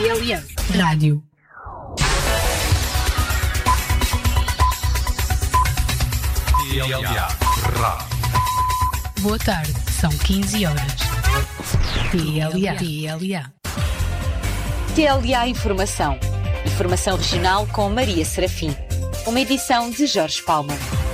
TLA Rádio. TLA Rádio. Boa tarde, são 15 horas. TLA. TLA Informação. Informação regional com Maria Serafim. Uma edição de Jorge Palma.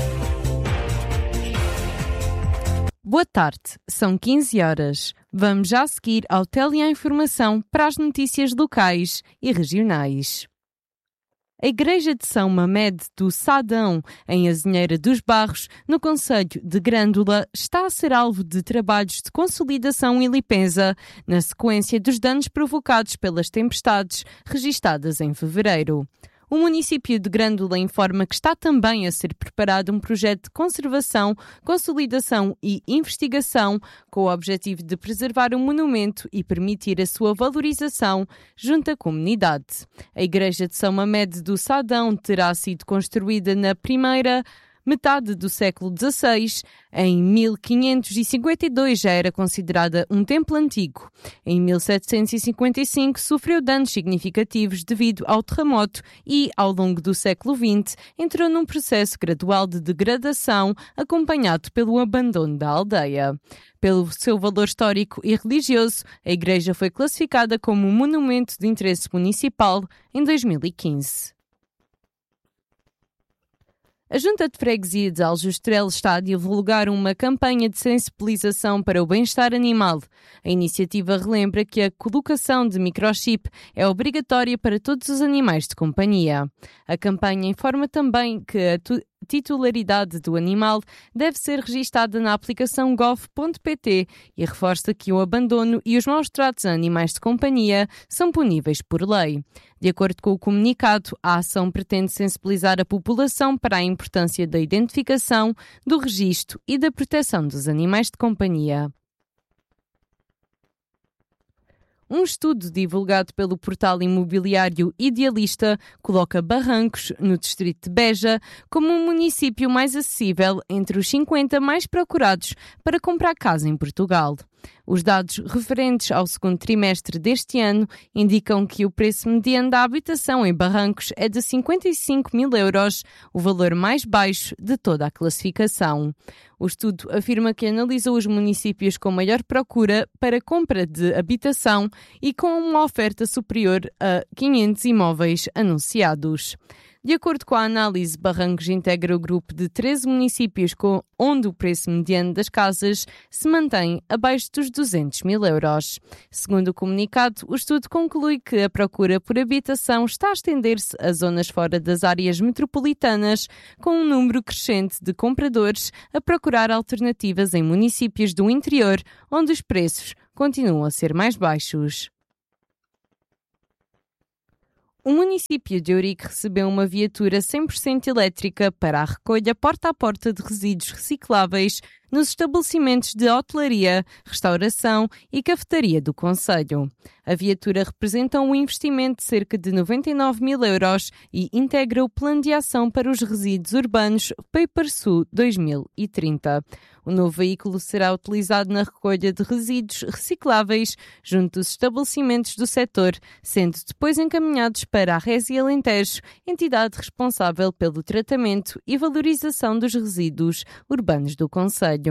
Boa tarde, são 15 horas. Vamos já seguir ao TLA Informação para as notícias locais e regionais. A Igreja de São Mamed do Sadão, em Azinheira dos Barros, no concelho de Grândola, está a ser alvo de trabalhos de consolidação e limpeza, na sequência dos danos provocados pelas tempestades registadas em fevereiro. O município de Grândola informa que está também a ser preparado um projeto de conservação, consolidação e investigação com o objetivo de preservar o monumento e permitir a sua valorização junto à comunidade. A Igreja de São Mamed do Sadão terá sido construída na primeira metade do século XVI. Em 1552 já era considerada um templo antigo. Em 1755 sofreu danos significativos devido ao terremoto e, ao longo do século XX, entrou num processo gradual de degradação acompanhado pelo abandono da aldeia. Pelo seu valor histórico e religioso, a igreja foi classificada como um monumento de interesse municipal em 2015. A Junta de Freguesia de Aljustrel está a divulgar uma campanha de sensibilização para o bem-estar animal. A iniciativa relembra que a colocação de microchip é obrigatória para todos os animais de companhia. A campanha informa também que a titularidade do animal deve ser registada na aplicação gov.pt e reforça que o abandono e os maus tratos a animais de companhia são puníveis por lei. De acordo com o comunicado, a ação pretende sensibilizar a população para a importância da identificação, do registro e da proteção dos animais de companhia. Um estudo divulgado pelo portal imobiliário Idealista coloca Barrancos, no distrito de Beja, como um município mais acessível entre os 50 mais procurados para comprar casa em Portugal. Os dados referentes ao segundo trimestre deste ano indicam que o preço mediano da habitação em Barrancos é de 55 mil euros, o valor mais baixo de toda a classificação. O estudo afirma que analisou os municípios com maior procura para compra de habitação e com uma oferta superior a 500 imóveis anunciados. De acordo com a análise, Barrancos integra o grupo de 13 municípios onde o preço mediano das casas se mantém abaixo dos 200 mil euros. Segundo o comunicado, o estudo conclui que a procura por habitação está a estender-se a zonas fora das áreas metropolitanas, com um número crescente de compradores a procurar alternativas em municípios do interior, onde os preços continuam a ser mais baixos. O município de Ourique recebeu uma viatura 100% elétrica para a recolha porta a porta de resíduos recicláveis nos estabelecimentos de hotelaria, restauração e cafetaria do concelho. A viatura representa um investimento de cerca de 99 mil euros e integra o Plano de Ação para os Resíduos Urbanos Papersul 2030. O novo veículo será utilizado na recolha de resíduos recicláveis junto dos estabelecimentos do setor, sendo depois encaminhados para a Resi Alentejo, entidade responsável pelo tratamento e valorização dos resíduos urbanos do concelho.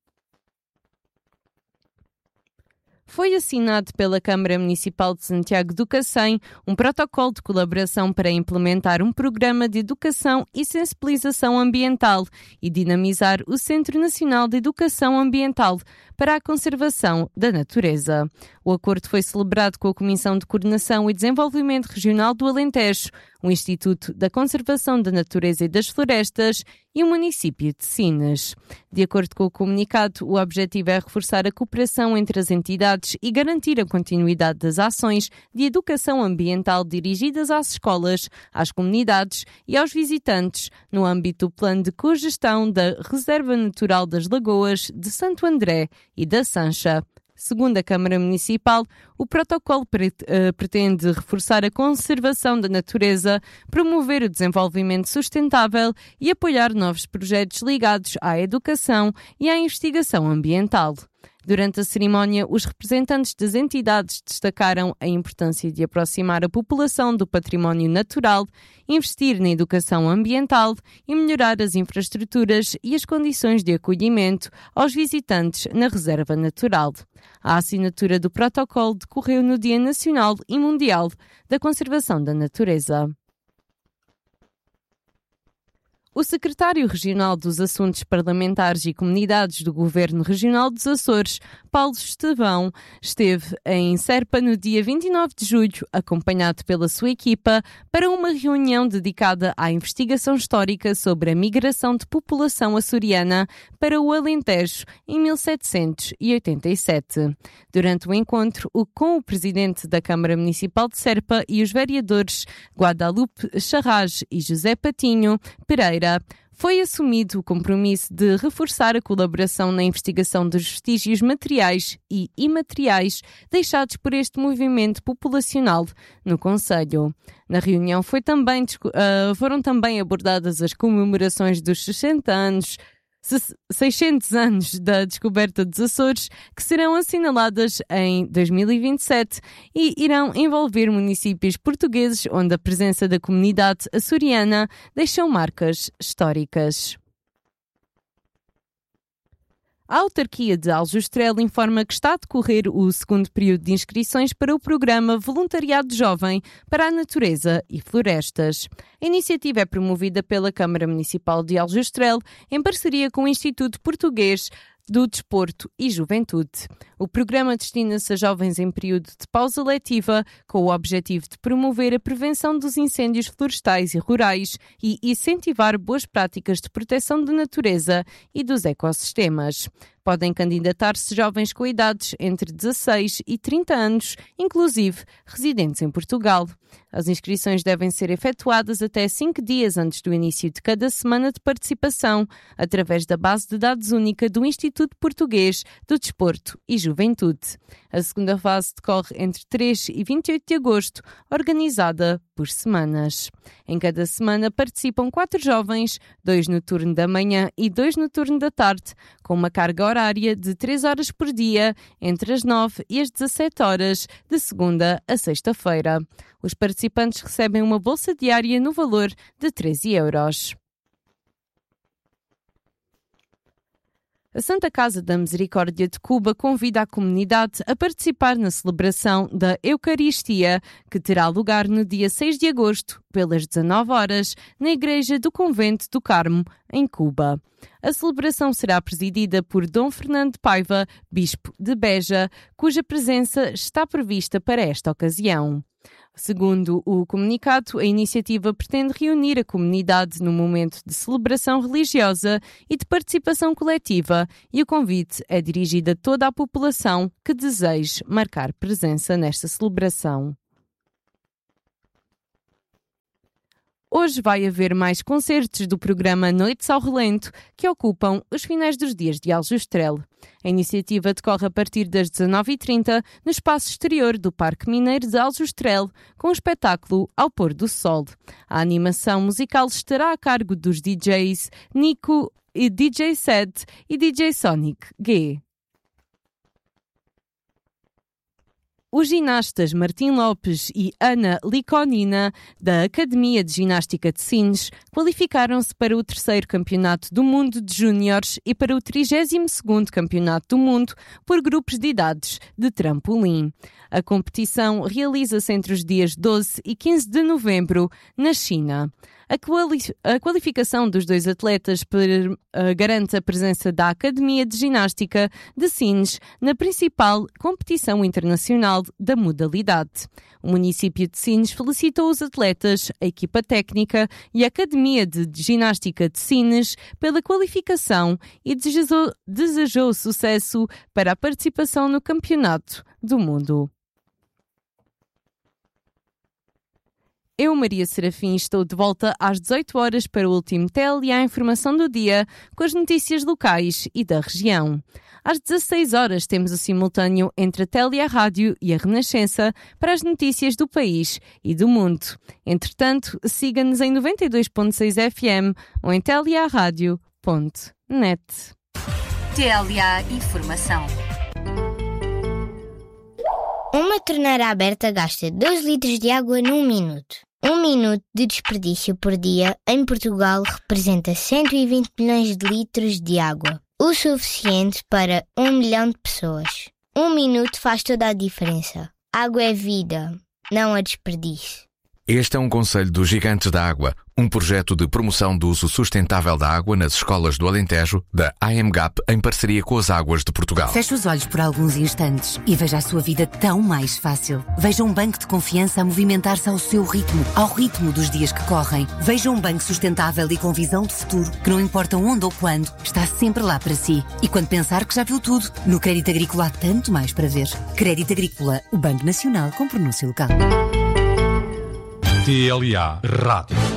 Foi assinado pela Câmara Municipal de Santiago do Cacém um protocolo de colaboração para implementar um programa de educação e sensibilização ambiental e dinamizar o Centro Nacional de Educação Ambiental para a Conservação da Natureza. O acordo foi celebrado com a Comissão de Coordenação e Desenvolvimento Regional do Alentejo, o Instituto da Conservação da Natureza e das Florestas e o município de Sines. De acordo com o comunicado, o objetivo é reforçar a cooperação entre as entidades e garantir a continuidade das ações de educação ambiental dirigidas às escolas, às comunidades e aos visitantes, no âmbito do plano de cogestão da Reserva Natural das Lagoas de Santo André e da Sancha. Segundo a Câmara Municipal, o protocolo pretende reforçar a conservação da natureza, promover o desenvolvimento sustentável e apoiar novos projetos ligados à educação e à investigação ambiental. Durante a cerimónia, os representantes das entidades destacaram a importância de aproximar a população do património natural, investir na educação ambiental e melhorar as infraestruturas e as condições de acolhimento aos visitantes na Reserva Natural. A assinatura do protocolo decorreu no Dia Nacional e Mundial da Conservação da Natureza. O secretário regional dos Assuntos Parlamentares e Comunidades do Governo Regional dos Açores, Paulo Estevão, esteve em Serpa no dia 29 de julho, acompanhado pela sua equipa, para uma reunião dedicada à investigação histórica sobre a migração de população açoriana para o Alentejo em 1787. Durante o encontro com o presidente da Câmara Municipal de Serpa e os vereadores Guadalupe Charraz e José Patinho Pereira, foi assumido o compromisso de reforçar a colaboração na investigação dos vestígios materiais e imateriais deixados por este movimento populacional no concelho. Na reunião foram também abordadas as comemorações dos 600 anos da descoberta dos Açores, que serão assinaladas em 2027 e irão envolver municípios portugueses onde a presença da comunidade açoriana deixou marcas históricas. A autarquia de Aljustrel informa que está a decorrer o segundo período de inscrições para o programa Voluntariado Jovem para a Natureza e Florestas. A iniciativa é promovida pela Câmara Municipal de Aljustrel em parceria com o Instituto Português do Desporto e Juventude. O programa destina-se a jovens em período de pausa letiva, com o objetivo de promover a prevenção dos incêndios florestais e rurais e incentivar boas práticas de proteção da natureza e dos ecossistemas. Podem candidatar-se jovens com idades entre 16 e 30 anos, inclusive residentes em Portugal. As inscrições devem ser efetuadas até 5 dias antes do início de cada semana de participação, através da base de dados única do Instituto Português do Desporto e Juventude. A segunda fase decorre entre 3 e 28 de agosto, organizada por semanas. Em cada semana participam 4 jovens, 2 no turno da manhã e 2 no turno da tarde, com uma carga horária de 3 horas por dia, entre as 9 e as 17 horas, de segunda a sexta-feira. Os participantes recebem uma bolsa diária no valor de 13 euros. A Santa Casa da Misericórdia de Cuba convida a comunidade a participar na celebração da Eucaristia, que terá lugar no dia 6 de agosto, pelas 19 horas, na Igreja do Convento do Carmo, em Cuba. A celebração será presidida por Dom Fernando Paiva, Bispo de Beja, cuja presença está prevista para esta ocasião. Segundo o comunicado, a iniciativa pretende reunir a comunidade num momento de celebração religiosa e de participação coletiva, e o convite é dirigido a toda a população que deseje marcar presença nesta celebração. Hoje vai haver mais concertos do programa Noites ao Relento, que ocupam os finais dos dias de Aljustrel. A iniciativa decorre a partir das 19h30 no espaço exterior do Parque Mineiro de Aljustrel, com o espetáculo Ao Pôr do Sol. A animação musical estará a cargo dos DJs Nico, e DJ Set e DJ Sonic G. Os ginastas Martim Lopes e Ana Liconina, da Academia de Ginástica de Sines, qualificaram-se para o 3º Campeonato do Mundo de Júniores e para o 32º Campeonato do Mundo por grupos de idades de trampolim. A competição realiza-se entre os dias 12 e 15 de novembro, na China. A qualificação dos 2 atletas garante a presença da Academia de Ginástica de Sines na principal competição internacional da modalidade. O município de Sines felicitou os atletas, a equipa técnica e a Academia de Ginástica de Sines pela qualificação e desejou sucesso para a participação no Campeonato do Mundo. Eu, Maria Serafim, estou de volta às 18 horas para o último TLA Informação do Dia, com as notícias locais e da região. Às 16 horas temos o simultâneo entre a TLA Rádio e a Renascença para as notícias do país e do mundo. Entretanto, siga-nos em 92.6 FM ou em tlarádio.net. TLA Informação. Uma torneira aberta gasta 2 litros de água num minuto. 1 minuto de desperdício por dia em Portugal representa 120 milhões de litros de água. O suficiente para 1 milhão de pessoas. 1 minuto faz toda a diferença. Água é vida, não a desperdício. Este é um conselho dos Gigantes da Água, um projeto de promoção do uso sustentável da água nas escolas do Alentejo, da IMGAP, em parceria com as Águas de Portugal. Feche os olhos por alguns instantes e veja a sua vida tão mais fácil. Veja um banco de confiança a movimentar-se ao seu ritmo, ao ritmo dos dias que correm. Veja um banco sustentável e com visão de futuro, que não importa onde ou quando, está sempre lá para si. E quando pensar que já viu tudo, no Crédito Agrícola há tanto mais para ver. Crédito Agrícola, o Banco Nacional com pronúncia local. TLA Rádio.